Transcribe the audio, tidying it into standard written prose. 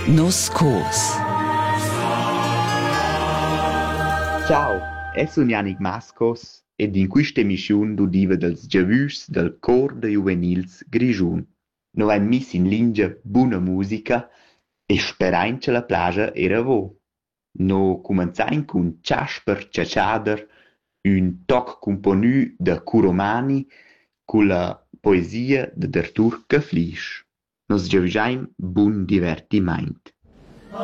Nos cos. Ciao, sun Yannick Mascos ed in questa emissiun d'udiva dals giavüs del cor de juvenils Grischun. No hain mis in lingia buna musica e sperain che la plagia era vo. No cumanzain cun Ciasper Ciaciader, un toc componü da Curomani cu la poesia de Artur Caflisch. Nos giavischein bun divertimaint.